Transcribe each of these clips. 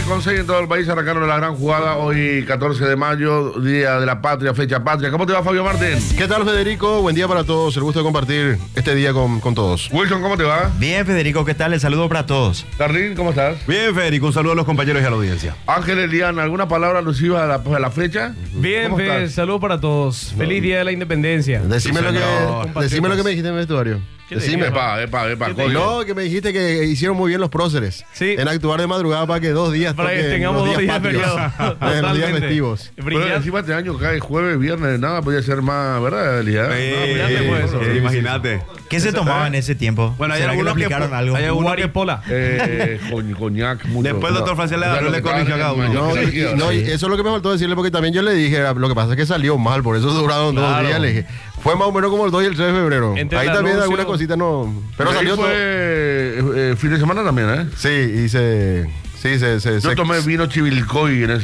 con 6 en todo el país arrancaron la gran jugada hoy 14 de mayo, Día de la Patria, fecha patria. ¿Cómo te va, Fabio Martín? ¿Qué tal, Federico? Buen día para todos, el gusto de compartir este día con todos. Wilson, ¿cómo te va? Bien, Federico, ¿qué tal? El saludo para todos. Carlín, ¿cómo estás? Bien, Federico, un saludo a los compañeros y a la audiencia. Ángel Eliana, ¿alguna palabra alusiva a la fecha? Bien, Fede, saludo para todos. Feliz Día de la Independencia. Decime, lo que me dijiste en el vestuario. Decime. Epa, No, que me dijiste que hicieron muy bien los próceres. Sí. En actuar de madrugada para que 2 días Para que tengamos 2 días feriados. En los días festivos. Pero encima este año cae jueves, viernes, nada podía ser más, ¿verdad, Elia? Imagínate. ¿Qué se tomaba en ese tiempo? Bueno, hay ¿Será que algunos que aplicaron algo? hay algunos que Pola. Coñac, mucho. Después, doctor Franciel, le corrigió a cada uno. No, y eso es lo que me faltó decirle, porque también yo le dije, lo que pasa es que salió mal, por eso duraron 2 días. Le dije, fue más o menos como el 2 y el 3 de febrero. Entre ahí el también anuncio- algunas cositas no. Pero salió todo. fue fin de semana también, ¿eh? Sí, y se. Yo tomé vino Chivilcoy en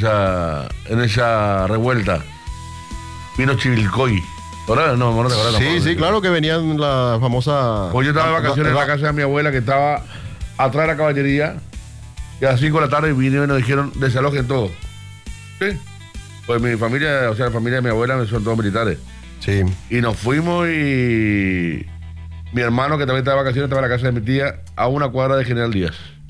esa revuelta. Vino Chivilcoy. ¿Verdad? No te acuerdas. Sí, claro que venían la famosa. Pues yo estaba de vacaciones en la casa de mi abuela que estaba atrás de la caballería. Y a las 5 de la tarde vinieron y nos dijeron desalojen todo. Sí. Pues mi familia, o sea, la familia de mi abuela son todos militares. Sí. Y nos fuimos y mi hermano, que también estaba de vacaciones, estaba en la casa de mi tía, a una cuadra de General Díaz.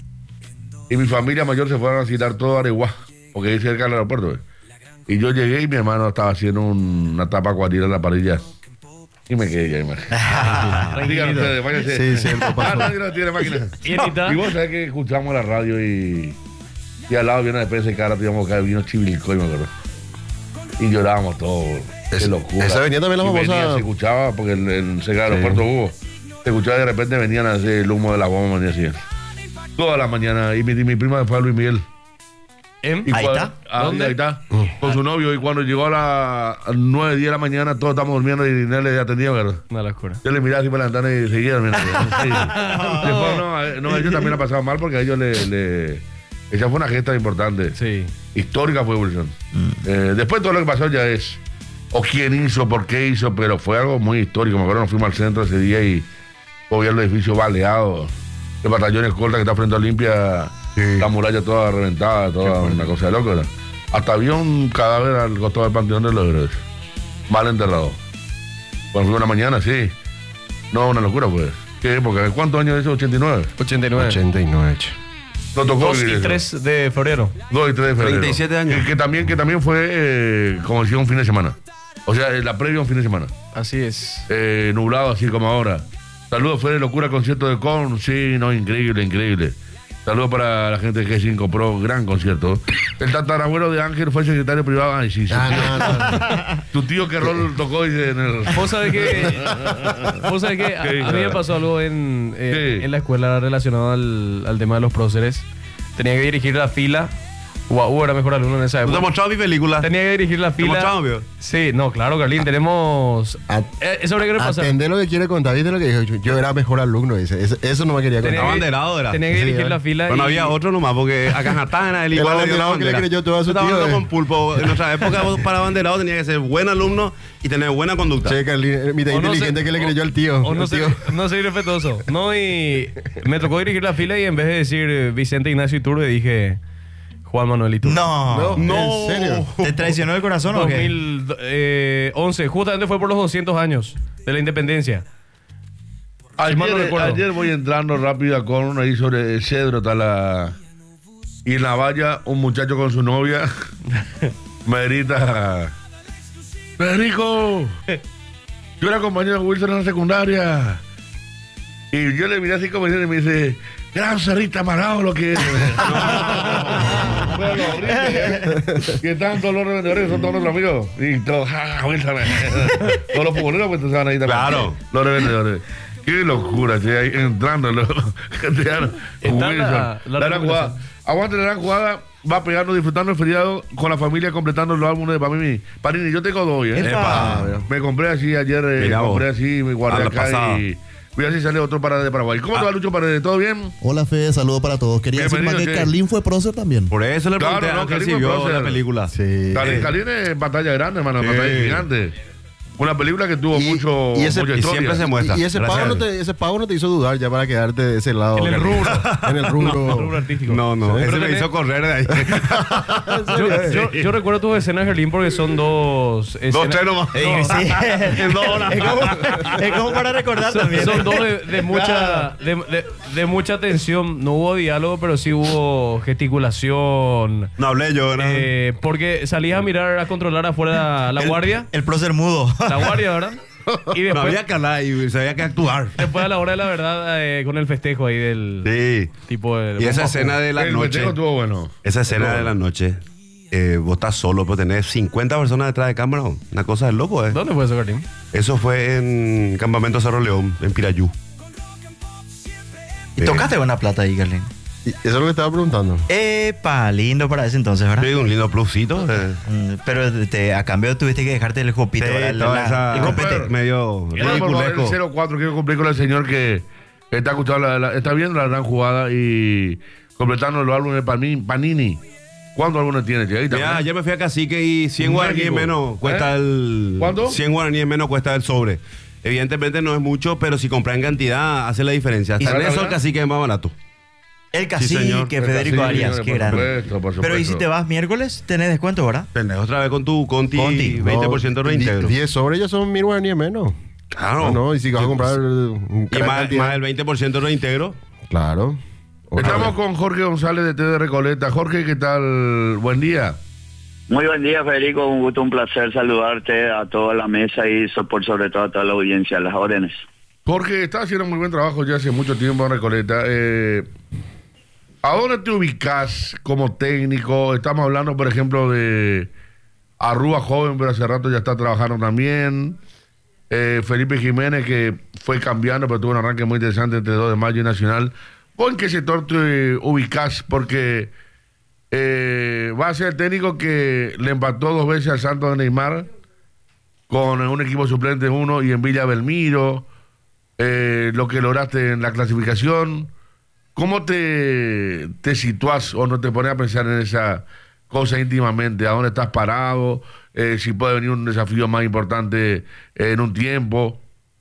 Y mi familia mayor se fueron a citar todo a Areguá, porque ahí cerca del aeropuerto. ¿Ves? Y yo llegué y mi hermano estaba haciendo una tapa cuadrilla en la parrilla. Y me quedé ya, imagínate. Díganme ustedes, váyanse. Sí, Nadie no tiene máquina. ¿Y Y vos sabés que escuchamos la radio y al lado viene una despensa de cara, íbamos acá, vino Chivilcoy, me acuerdo. Y llorábamos todos. Qué locura. Esa venía también la Y famosa. se escuchaba, porque en cerca del aeropuerto hubo. Se escuchaba y de repente venían a hacer el humo de la bomba, venía así. Toda la mañana. Y mi prima fue a Luis Miguel. Y Ahí está. ¿Dónde? Ahí está. Con su novio. Y cuando llegó a las 9, 10 de la mañana, todos estamos durmiendo y Inés le atendía, ¿verdad? Una locura. Yo le miraba así por la ventana y seguía durmiendo. Sí. Después, no, a ellos también la pasaba mal porque a ellos esa fue una gesta importante. Sí. Histórica fue Wilson. Después todo lo que pasó ya es o quién hizo, por qué hizo, pero fue algo muy histórico. Me acuerdo, nos fuimos al centro ese día y había el edificio baleado, el batallón escolta que está frente a Olimpia, la muralla toda reventada, toda una cosa de loco, ¿verdad? Hasta había un cadáver al costado del Panteón de los Héroes, mal enterrado. Cuando fue una mañana, sí. No, una locura, pues. ¿Qué época? ¿Cuántos años es eso? ¿89? 89. 89. No tocó 2 vivir y eso. 3 de febrero. 2 y 3 de febrero. 37 años. Que también fue, como decía, un fin de semana. O sea, la previa a un fin de semana. Así es. Nublado así como ahora. Saludos, fue de locura concierto de Korn. Sí, no, increíble. Saludos para la gente de G5 Pro, gran concierto. El tatarabuelo de Ángel fue el secretario privado. Ay, sí. Tu tío que rol tocó dice, en el... ¿Vos sabés que a mí me pasó algo en la escuela relacionado al tema de los próceres? Tenía que dirigir la fila. Era mejor alumno en esa ¿Te época. mostraba mi película? Tenía que dirigir la fila. mostramos, vio? Sí, no, claro, Carlín, tenemos... Eso habría que repasar. Atendé lo que quiere contar, ¿viste lo que dijo? Yo era mejor alumno, dice. Eso no me quería contar. Abanderado era. Tenía que dirigir la fila. Pero no había otro nomás, porque a Cajatana, él El igual le dio la abanderado que le bandera. creyó todo a su Yo estaba tío, hablando con Pulpo. En nuestra época, para abanderado tenía que ser buen alumno y tener buena conducta. Che, Carlín, mitad O no inteligente sé- que le creyó al tío. O no ser irrespetuoso. No, y me tocó dirigir la fila y en vez de decir Vicente Ignacio Iturbe dije Juan Manuel Iturbe. No. ¿En serio? ¿Te traicionó el corazón o qué? 2011, justamente fue por los 200 años de la independencia. mal no recuerdo. Ayer voy entrando rápido a Korn, ahí sobre el Cedro está la... Y en la valla, un muchacho con su novia me grita: Federico, yo era compañero de Wilson en la secundaria. Y yo le miré así como diciendo y me dice: gran cerrita amarado lo que es. Bueno, que están todos los revendedores, son todos nuestros amigos. Y todos, Wilson. Todos los futboleros pues estaban ahí también. Claro. Los revendedores. Qué locura, che, ahí entrando los castellanos. Está Wilson. la La gran jugada. Aguante la gran jugada. Va pegando, disfrutando el feriado con la familia, completando los álbumes de Panini. Yo tengo 2, ¿eh? Epa. Me compré así ayer, Mirá vos. compré así, me guardé A la acá pasada. y voy a ver si sale otro para de Paraguay. ¿Cómo te va, Lucho Paredes? ¿Todo bien? Hola, Fede, saludo para todos. Quería decir más Bienvenido, que che. Carlín fue prócer también. Por eso le Claro, pregunté no, a Ángel Karim si fue vio prócer. la película. Sí. Calín es batalla grande, hermano, Sí. batalla gigante. Una película que tuvo mucha historia. Siempre se muestra. Y ese pago no te hizo dudar ya para quedarte de ese lado. En el rubro. En el rubro. En el rubro artístico. No, Sí. ese Pero me hizo correr de ahí. Yo recuerdo tus escenas, Gerlín, porque son dos escenas. 2, 3 nomás. Sí. En 2 horas. Es como para recordar también. Son dos de mucha tensión. No hubo diálogo, pero sí hubo gesticulación. No hablé yo, ¿no? Porque salías a mirar, a controlar afuera la guardia. El prócer mudo. La guardia, ¿verdad? Y No después, había que hablar y se había que actuar. después a la hora de la verdad, con el festejo ahí del Sí. tipo de... Y esa escena de la El noche. festejo estuvo bueno. Esa escena de la noche. Vos estás solo, pero tenés 50 personas detrás de cámara. Una cosa de loco, ¿Dónde fue eso, Gerlín? Eso fue en Campamento Cerro León, en Pirayú. Y tocaste buena plata ahí, Carlín. Y eso es lo que estaba preguntando. Epa, lindo para ese entonces, ¿verdad? Sí, un lindo plusito. Pero a cambio tuviste que dejarte el jopito, ¿verdad? Toda esa el copete. medio Era por favor, el ridiculejo. 0-4. Quiero cumplir con el señor que está escuchando está viendo la gran jugada y completando los álbumes de Panini. ¿Cuántos álbumes tiene, Che? Ahí está, Mira, ¿no? ayer me fui a Cacique y 100 guaraníes México. menos cuesta el... ¿Cuánto? 100 guaraníes menos cuesta el sobre. Evidentemente no es mucho, pero si compras en cantidad hace la diferencia. Hasta ¿Y en eso verdad? el Cacique es más barato. El cacique, señor. Federico El cacique, Arias, por qué grande. supuesto, por Pero ¿y si supuesto. te vas miércoles? Tenés descuento, ¿verdad? Tenés otra vez con tu Conti, Conti. 20% de reintegro. 10 sobre ellos son 1000 guaraníes menos. Claro. No, y si vas a comprar un Y gran más cantidad. el 20% de reintegro. Claro. Estamos con Jorge González de T de Recoleta. Jorge, ¿qué tal? Buen día. Muy buen día, Federico. Un gusto, un placer saludarte a toda la mesa y por sobre todo a toda la audiencia. Las órdenes. Jorge, está haciendo muy buen trabajo ya hace mucho tiempo en Recoleta. ¿A dónde te ubicas como técnico? Estamos hablando, por ejemplo, de Arrúa joven, pero hace rato ya está trabajando también. Felipe Jiménez, que fue cambiando, pero tuvo un arranque muy interesante entre 2 de mayo y Nacional. ¿Vos en qué sector te ubicas? Porque va a ser el técnico que le empató 2 veces al Santos de Neymar con un equipo suplente 1 y en Villa Belmiro. Lo que lograste en la clasificación. ¿Cómo te situás o no te pones a pensar en esa cosa íntimamente? ¿A dónde estás parado? Si puede venir un desafío más importante en un tiempo.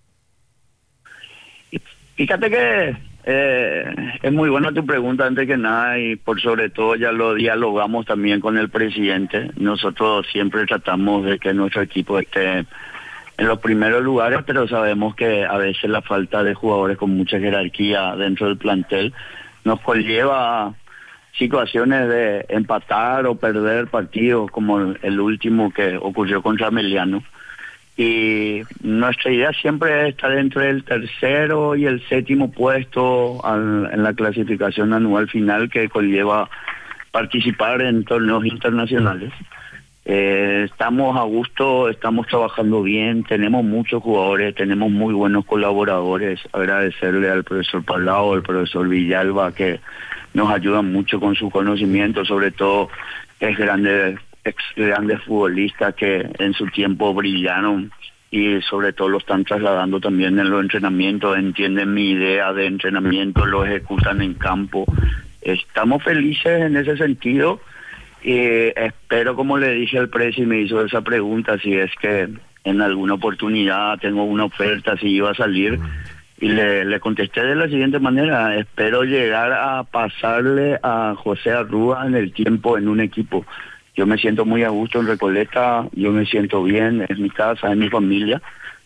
Fíjate que es muy buena tu pregunta antes que nada y por sobre todo ya lo dialogamos también con el presidente. Nosotros siempre tratamos de que nuestro equipo esté en los primeros lugares, pero sabemos que a veces la falta de jugadores con mucha jerarquía dentro del plantel nos conlleva a situaciones de empatar o perder partidos como el último que ocurrió contra Meliano. Y nuestra idea siempre es estar entre el tercero y el séptimo puesto en la clasificación anual final que conlleva participar en torneos internacionales. Estamos a gusto, estamos trabajando bien, tenemos muchos jugadores, tenemos muy buenos colaboradores. Agradecerle al profesor Palau, al profesor Villalba, que nos ayudan mucho con su conocimiento, sobre todo es grandes futbolistas que en su tiempo brillaron y sobre todo lo están trasladando también en los entrenamientos, entienden mi idea de entrenamiento, lo ejecutan en campo. Estamos felices en ese sentido. Espero, como le dije al presi, me hizo esa pregunta, si es que en alguna oportunidad tengo una oferta, si iba a salir, y le contesté de la siguiente manera: espero llegar a pasarle a José Arrúa en el tiempo en un equipo. Yo me siento muy a gusto en Recoleta, yo me siento bien, es mi casa, es mi familia,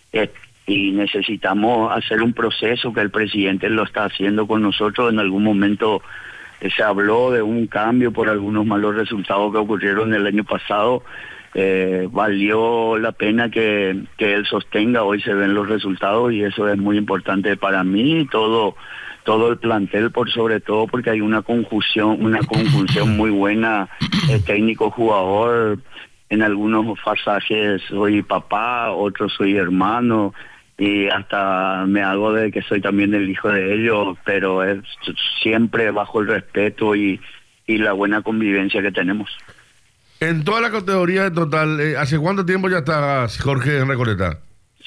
y necesitamos hacer un proceso que el presidente lo está haciendo con nosotros. En algún momento se habló de un cambio por algunos malos resultados que ocurrieron el año pasado. Valió la pena que él sostenga. Hoy se ven los resultados y eso es muy importante para mí y todo el plantel, por sobre todo porque hay una conjunción muy buena, técnico-jugador. En algunos pasajes soy papá, otros soy hermano, y hasta me hago de que soy también el hijo de ellos, pero es siempre bajo el respeto y la buena convivencia que tenemos. En toda la categoría en total, ¿hace cuánto tiempo ya estás, Jorge, en Recoleta?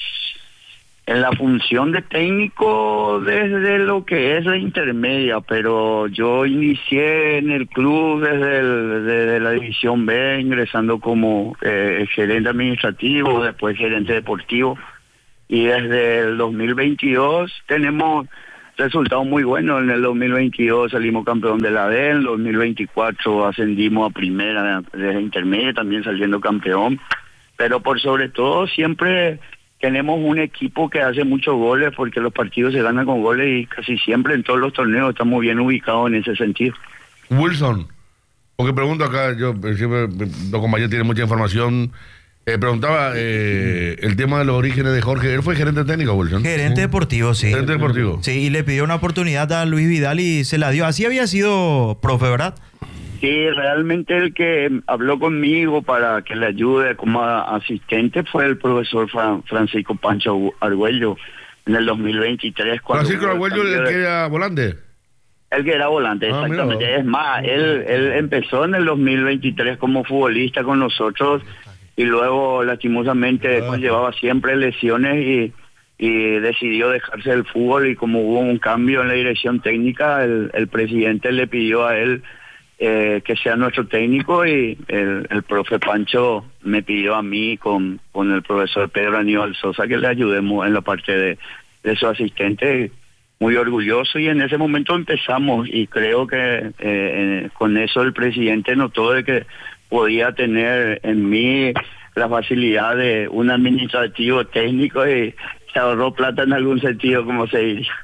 En la función de técnico desde lo que es la intermedia, pero yo inicié en el club desde la División B, ingresando como gerente administrativo, después gerente deportivo. Y desde el 2022 tenemos resultados muy buenos. En el 2022 salimos campeón de la D, en el 2024 ascendimos a primera desde intermedia, también saliendo campeón. Pero por sobre todo siempre tenemos un equipo que hace muchos goles, porque los partidos se ganan con goles y casi siempre en todos los torneos estamos bien ubicados en ese sentido. Wilson, porque pregunto acá, yo siempre, los compañeros tienen mucha información. Preguntaba el tema de los orígenes de Jorge. ¿Él fue gerente técnico, Wilson? Gerente deportivo, sí. Gerente deportivo. Sí, y le pidió una oportunidad a Luis Vidal y se la dio. Así había sido, profe, ¿verdad? Sí, realmente el que habló conmigo para que le ayude como asistente fue el profesor Francisco Pancho Argüello en el 2023. Francisco Argüello, el que era volante. El que era volante, exactamente. Mira. Es más, él empezó en el 2023 como futbolista con nosotros y luego lastimosamente llevaba siempre lesiones y decidió dejarse del fútbol, y como hubo un cambio en la dirección técnica, el presidente le pidió a él que sea nuestro técnico, y el profe Pancho me pidió a mí con el profesor Pedro Aníbal Sosa que le ayudemos en la parte de su asistente. Muy orgulloso, y en ese momento empezamos, y creo que con eso el presidente notó de que podía tener en mí la facilidad de un administrativo técnico, y se ahorró plata en algún sentido, como se diría.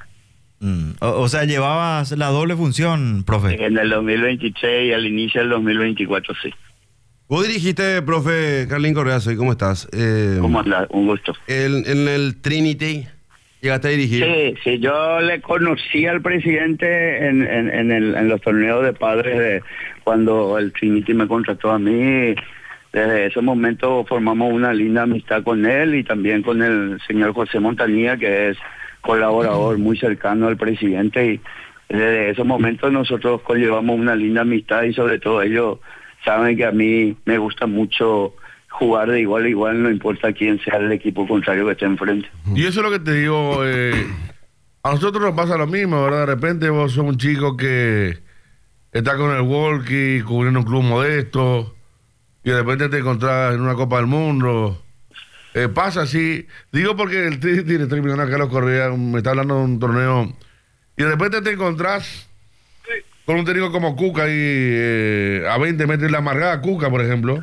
O sea, llevabas la doble función, profe. En el 2023 y al inicio del 2024, sí. Vos dirigiste, profe Carlín Correa, ¿cómo estás? ¿Cómo andás? Un gusto. En el Trinity llegaste a dirigir. Sí, yo le conocí al presidente en los torneos de padres cuando el Trinity me contrató a mí. Desde ese momento formamos una linda amistad con él y también con el señor José Montanía, que es colaborador muy cercano al presidente, y desde ese momento nosotros conllevamos una linda amistad, y sobre todo ellos saben que a mí me gusta mucho jugar de igual a igual, no importa quién sea el equipo contrario que esté enfrente. Y eso es lo que te digo, a nosotros nos pasa lo mismo, ¿verdad? De repente vos sos un chico que está con el walkie, cubriendo un club modesto, y de repente te encontrás en una Copa del Mundo. Pasa así, digo porque el director millonario Carlos Correa me está hablando de un torneo, y de repente te encontrás con un técnico como Cuca y a 20 metros la amargada Cuca, por ejemplo.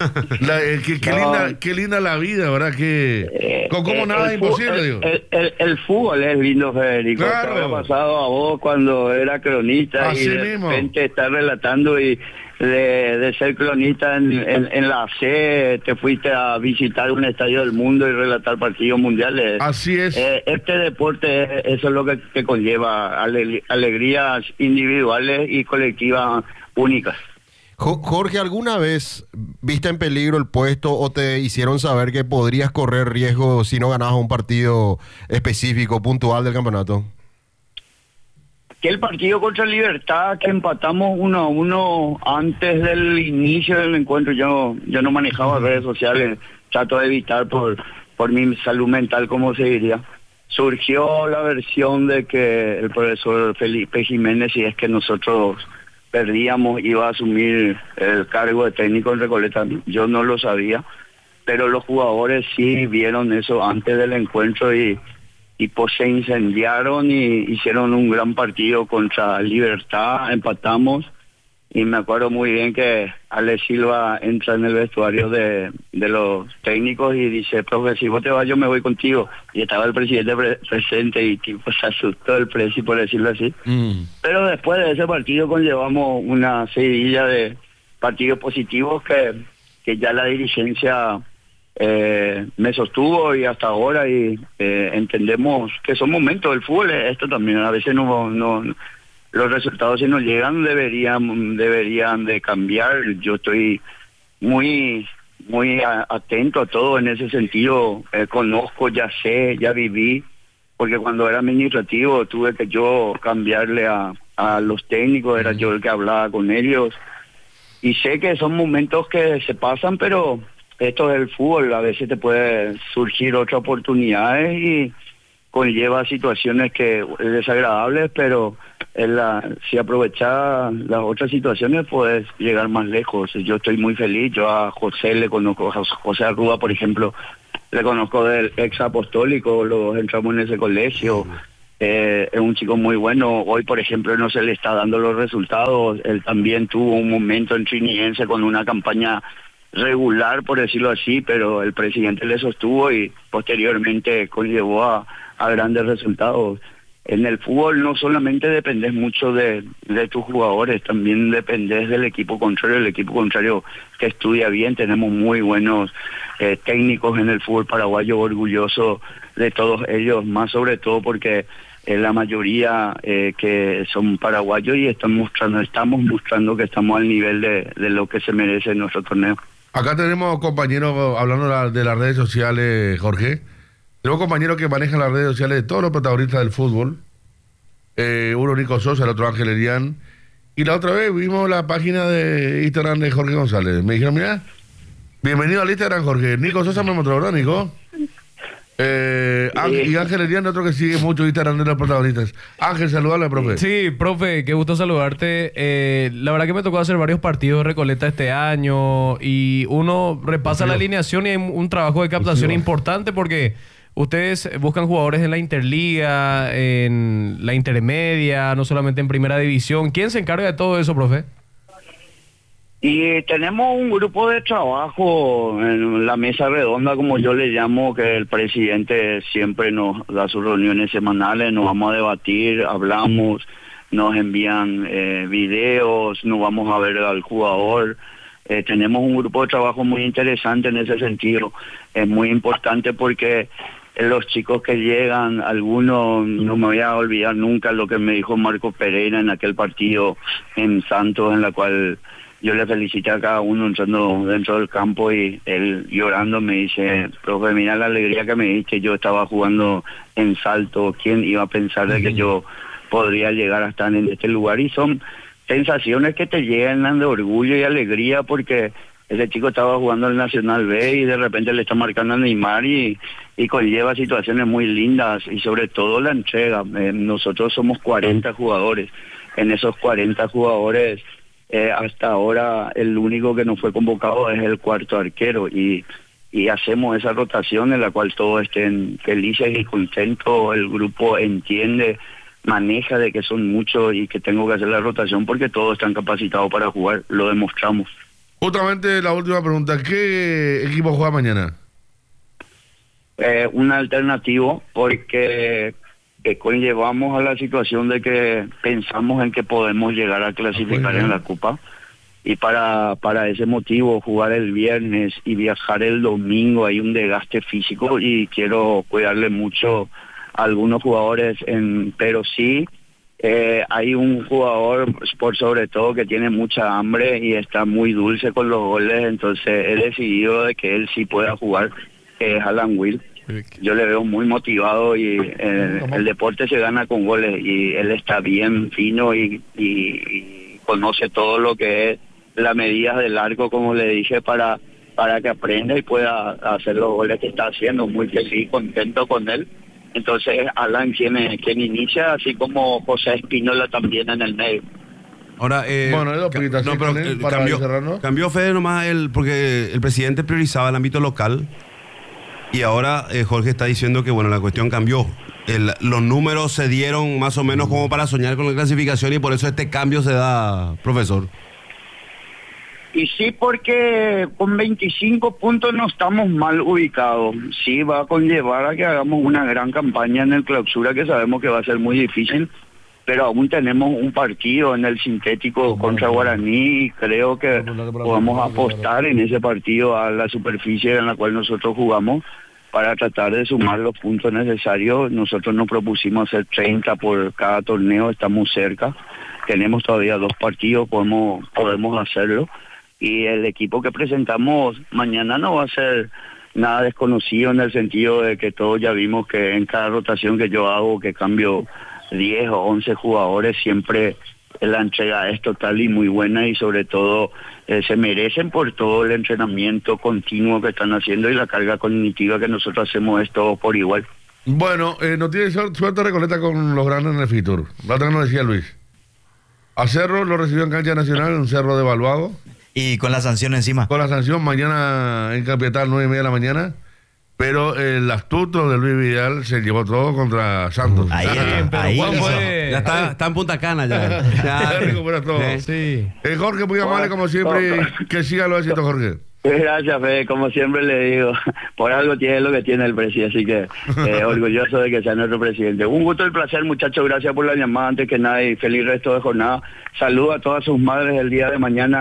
Qué linda la vida, ¿verdad? Como nada es imposible, digo. El fútbol es lindo, Federico. Claro. Te había pasado a vos cuando era cronista, así y de mismo. repente estás relatando, y de ser cronista en la C, te fuiste a visitar un estadio del mundo y relatar partidos mundiales. Así es. Este deporte, eso es lo que conlleva alegrías individuales y colectivas únicas. Jorge, ¿alguna vez viste en peligro el puesto o te hicieron saber que podrías correr riesgo si no ganabas un partido específico, puntual del campeonato? Que el partido contra Libertad, que empatamos 1-1 antes del inicio del encuentro, yo no manejaba redes sociales, trato de evitar por mi salud mental, como se diría. Surgió la versión de que el profesor Felipe Jiménez, si es que nosotros perdíamos, iba a asumir el cargo de técnico en Recoleta. Yo no lo sabía, pero los jugadores sí vieron eso antes del encuentro y pues se incendiaron y hicieron un gran partido contra Libertad, empatamos, y me acuerdo muy bien que Ale Silva entra en el vestuario de los técnicos y dice: profe, si vos te vas yo me voy contigo, y estaba el presidente presente y tipo se asustó el presi, por decirlo así. Pero después de ese partido conllevamos una seguidilla de partidos positivos que ya la dirigencia me sostuvo, y hasta ahora, y entendemos que son momentos del fútbol, esto también a veces no los resultados, si no llegan, deberían de cambiar. Yo estoy muy atento a todo en ese sentido. Conozco, ya sé, ya viví, porque cuando era administrativo tuve que yo cambiarle a los técnicos, era yo el que hablaba con ellos, y sé que son momentos que se pasan, pero esto es el fútbol, a veces te puede surgir otras oportunidades y conlleva situaciones que desagradables, pero si aprovechás las otras situaciones puedes llegar más lejos. Yo estoy muy feliz, yo a José le conozco, a José Arrúa por ejemplo, le conozco del ex apostólico, los entramos en ese colegio, es un chico muy bueno. Hoy por ejemplo no se le está dando los resultados, él también tuvo un momento en Trinidense con una campaña regular por decirlo así, pero el presidente le sostuvo y posteriormente conllevó a grandes resultados. En el fútbol no solamente dependes mucho de tus jugadores, también dependes del equipo contrario, el equipo contrario que estudia bien. Tenemos muy buenos técnicos en el fútbol paraguayo, orgulloso de todos ellos, más sobre todo porque la mayoría que son paraguayos y estamos mostrando que estamos al nivel de lo que se merece en nuestro torneo. Acá tenemos compañeros, hablando de las redes sociales, Jorge. Tenemos compañeros que manejan las redes sociales de todos los protagonistas del fútbol. Uno Nico Sosa, el otro Ángel Elián. Y la otra vez vimos la página de Instagram de Jorge González. Me dijeron, mira, bienvenido al Instagram, Jorge. Nico Sosa me mostró, ¿verdad, Nico? Y Ángel Elián, otro que sigue mucho Instagram de los protagonistas. Ángel, saludale, profe. Sí, profe, qué gusto saludarte. La verdad que me tocó hacer varios partidos de Recoleta este año y uno repasa la alineación y hay un trabajo de captación importante porque ustedes buscan jugadores en la Interliga, en la Intermedia, no solamente en Primera División. ¿Quién se encarga de todo eso, profe? Y tenemos un grupo de trabajo en la mesa redonda, como yo le llamo, que el presidente siempre nos da sus reuniones semanales, nos vamos a debatir, hablamos, nos envían videos, nos vamos a ver al jugador. Tenemos un grupo de trabajo muy interesante en ese sentido. Es muy importante porque los chicos que llegan, algunos, no me voy a olvidar nunca lo que me dijo Marco Pereira en aquel partido en Santos, en la cual yo le felicité a cada uno entrando dentro del campo y él llorando me dice, profe, mira la alegría que me diste, yo estaba jugando en Salto, ¿quién iba a pensar de que yo podría llegar a estar en este lugar? Y son sensaciones que te llenan de orgullo y alegría porque ese chico estaba jugando el Nacional B y de repente le está marcando a Neymar y conlleva situaciones muy lindas y sobre todo la entrega. Nosotros somos 40 jugadores, en esos 40 jugadores hasta ahora el único que no fue convocado es el cuarto arquero y hacemos esa rotación en la cual todos estén felices y contentos, el grupo entiende, maneja de que son muchos y que tengo que hacer la rotación porque todos están capacitados para jugar, lo demostramos. Justamente la última pregunta, ¿qué equipo juega mañana? Un alternativo porque conllevamos a la situación de que pensamos en que podemos llegar a clasificar en la Copa y para ese motivo jugar el viernes y viajar el domingo hay un desgaste físico y quiero cuidarle mucho a algunos jugadores, pero sí hay un jugador por sobre todo que tiene mucha hambre y está muy dulce con los goles, entonces he decidido de que él sí pueda jugar, que es Alan Will. Yo le veo muy motivado y el deporte se gana con goles y él está bien fino y conoce todo lo que es la medida del arco, como le dije, para que aprenda y pueda hacer los goles que está haciendo. Muy feliz, contento con él. Entonces Alan quien inicia, así como José Espínola también en el medio. Ahora, cambió Fede nomás porque el presidente priorizaba el ámbito local. Y ahora Jorge está diciendo que bueno, la cuestión cambió. Los números se dieron más o menos como para soñar con la clasificación y por eso este cambio se da, profesor. Y sí, porque con 25 puntos no estamos mal ubicados. Sí, va a conllevar a que hagamos una gran campaña en el clausura que sabemos que va a ser muy difícil, pero aún tenemos un partido en el sintético contra Guaraní y creo que podemos apostar en ese partido a la superficie en la cual nosotros jugamos para tratar de sumar los puntos necesarios. Nosotros nos propusimos hacer 30 por cada torneo, estamos cerca, tenemos todavía 2 partidos, podemos hacerlo y el equipo que presentamos mañana no va a ser nada desconocido en el sentido de que todos ya vimos que en cada rotación que yo hago, que cambio 10 o 11 jugadores, siempre la entrega es total y muy buena y sobre todo se merecen por todo el entrenamiento continuo que están haciendo y la carga cognitiva que nosotros hacemos es todo por igual. Bueno, no tiene suerte Recoleta con los grandes en el Fitur. La otra nos decía Luis. A Cerro lo recibió en cancha nacional, un Cerro devaluado. Y con la sanción encima. Con la sanción mañana en Capital, 9:30 de la mañana. Pero el astuto de Luis Vidal se llevó todo contra Santos. Ahí está, Pero ahí Juan hizo. fue- Ya está en Punta Cana ya. Ya recupera todo. Sí. Jorge, muy amable como siempre. Que siga los éxitos, Jorge. Gracias, Fede. Como siempre le digo, por algo tiene lo que tiene el presidente, así que orgulloso de que sea nuestro presidente. Un gusto y placer, muchachos. Gracias por la llamada. Antes que nada, y feliz resto de jornada. Saludo a todas sus madres el día de mañana.